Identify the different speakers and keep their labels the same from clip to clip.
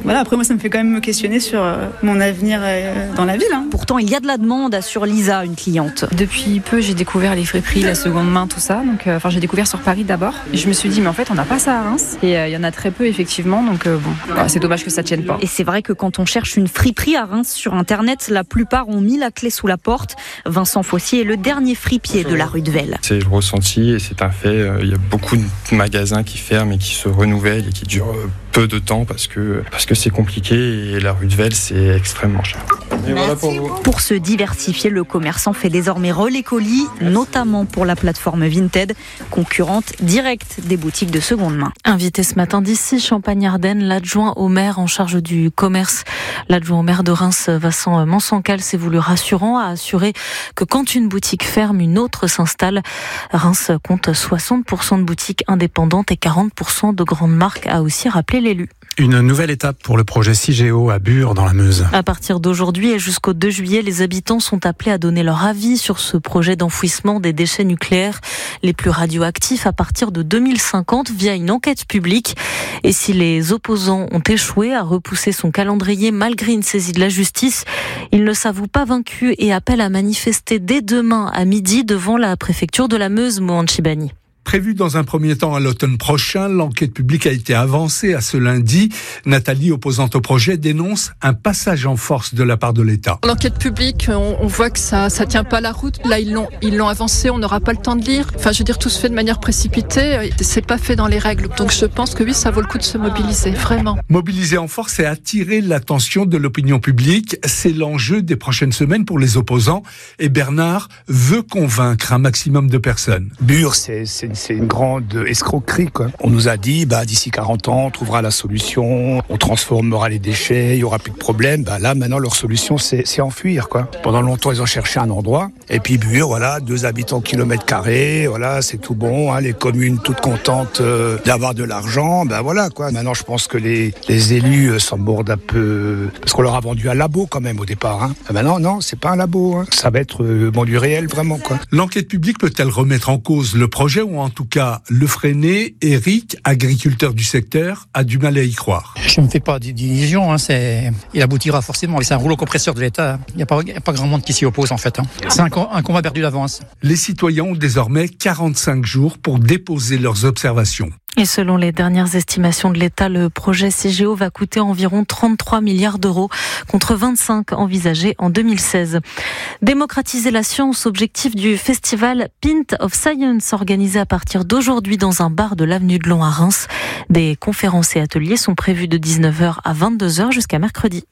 Speaker 1: Voilà, après moi ça me fait quand même me questionner sur mon avenir dans la ville.
Speaker 2: Pourtant il y a de la demande, assure Lisa, une cliente.
Speaker 3: Depuis peu j'ai découvert les friperies, la seconde main, tout ça. Donc, j'ai découvert sur Paris d'abord. Et je me suis dit mais en fait on n'a pas ça à Reims. Et il y en a très peu effectivement. Donc c'est dommage que ça tienne pas.
Speaker 2: Et c'est vrai que quand on cherche une friperie à Reims sur internet, la plupart ont mis la clé sous la porte. Vincent Fossier est le dernier fripier de la rue de Vesle.
Speaker 4: C'est le ressenti et c'est un fait. Il y a beaucoup de magasins qui ferment et qui se renouvellent et qui durent peu de temps parce que c'est compliqué et la rue de Vesle c'est extrêmement cher. Et voilà pour vous.
Speaker 2: Pour se diversifier, le commerçant fait désormais relais colis, notamment pour la plateforme Vinted, concurrente directe des boutiques de seconde main.
Speaker 5: Invité ce matin d'ici Champagne-Ardenne, l'adjoint au maire en charge du commerce. L'adjoint au maire de Reims, Vincent Mansancal, s'est voulu rassurant, a assuré que quand une boutique ferme, une autre s'installe. Reims compte 60% de boutiques indépendantes et 40% de grandes marques, a aussi rappelé l'élu.
Speaker 6: Une nouvelle étape pour le projet Cigéo à Bure dans la Meuse.
Speaker 5: À partir d'aujourd'hui et jusqu'au 2 juillet, les habitants sont appelés à donner leur avis sur ce projet d'enfouissement des déchets nucléaires les plus radioactifs à partir de 2050 via une enquête publique. Et si les opposants ont échoué à repousser son calendrier malgré une saisie de la justice, ils ne s'avouent pas vaincus et appellent à manifester dès demain à midi devant la préfecture de la Meuse, Mohan Chibani.
Speaker 7: Prévu dans un premier temps à l'automne prochain, l'enquête publique a été avancée à ce lundi. Nathalie, opposante au projet, dénonce un passage en force de la part de l'État.
Speaker 8: L'enquête publique, on voit que ça tient pas la route. Là, ils l'ont avancé, on n'aura pas le temps de lire. Enfin, je veux dire, tout se fait de manière précipitée. C'est pas fait dans les règles. Donc, je pense que oui, ça vaut le coup de se mobiliser, vraiment.
Speaker 7: Mobiliser en force et attirer l'attention de l'opinion publique, c'est l'enjeu des prochaines semaines pour les opposants. Et Bernard veut convaincre un maximum de personnes.
Speaker 9: Bure, c'est une grande escroquerie, quoi. On nous a dit, d'ici 40 ans, on trouvera la solution, on transformera les déchets, il y aura plus de problème. Là, maintenant, leur solution, c'est enfuir, quoi. Pendant longtemps, ils ont cherché un endroit. Et puis Bure, voilà, 2 habitants au kilomètre carré, voilà, c'est tout bon, les communes toutes contentes d'avoir de l'argent, voilà, quoi. Maintenant, je pense que les élus s'en mordent un peu, parce qu'on leur a vendu un labo, quand même, au départ, Maintenant, non, c'est pas un labo, Ça va être du réel, vraiment, quoi.
Speaker 7: L'enquête publique peut-elle remettre en cause le projet ou en tout cas le freiner? Eric, agriculteur du secteur, a du mal à y croire.
Speaker 10: Je ne me fais pas d'illusions, il aboutira forcément. C'est un rouleau compresseur de l'État. Il n'y a pas grand monde qui s'y oppose en fait. C'est un combat perdu d'avance.
Speaker 7: Les citoyens ont désormais 45 jours pour déposer leurs observations.
Speaker 5: Et selon les dernières estimations de l'État, le projet Cigéo va coûter environ 33 milliards d'euros contre 25 envisagés en 2016. Démocratiser la science, objectif du festival Pint of Science organisé à partir d'aujourd'hui dans un bar de l'avenue de Long à Reims. Des conférences et ateliers sont prévus de 19h à 22h jusqu'à mercredi.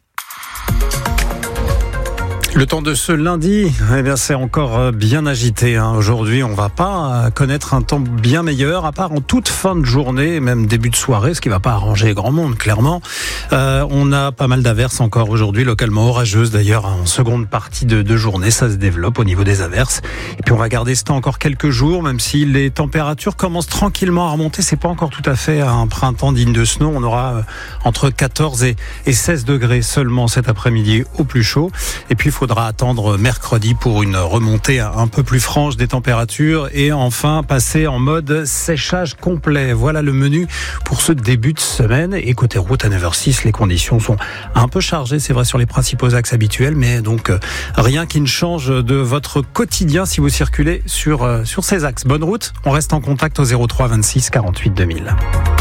Speaker 6: Le temps de ce lundi, c'est encore bien agité. Aujourd'hui, on va pas connaître un temps bien meilleur, à part en toute fin de journée, même début de soirée, ce qui va pas arranger grand monde, clairement. On a pas mal d'averses encore aujourd'hui, localement orageuses d'ailleurs, en seconde partie de journée. Ça se développe au niveau des averses. Et puis on va garder ce temps encore quelques jours, même si les températures commencent tranquillement à remonter. C'est pas encore tout à fait un printemps digne de ce nom. On aura entre 14 et 16 degrés seulement cet après-midi au plus chaud. Et puis, il faudra attendre mercredi pour une remontée un peu plus franche des températures et enfin passer en mode séchage complet. Voilà le menu pour ce début de semaine. Et côté route à 9h06, les conditions sont un peu chargées, c'est vrai, sur les principaux axes habituels, mais donc rien qui ne change de votre quotidien si vous circulez sur ces axes. Bonne route, on reste en contact au 03 26 48 2000.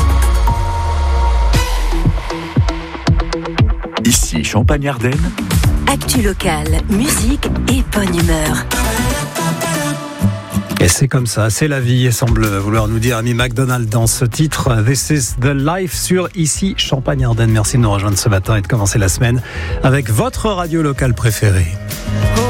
Speaker 11: Ici Champagne-Ardenne.
Speaker 12: Actu locale, musique et bonne humeur.
Speaker 6: Et c'est comme ça, c'est la vie, semble vouloir nous dire Amy McDonald dans ce titre This is the life sur Ici Champagne-Ardenne. Merci de nous rejoindre ce matin et de commencer la semaine avec votre radio locale préférée.